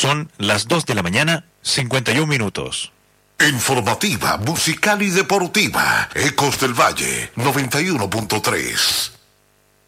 Son las 2 de la mañana, 51 minutos. Informativa, musical y deportiva. Ecos del Valle, 91.3.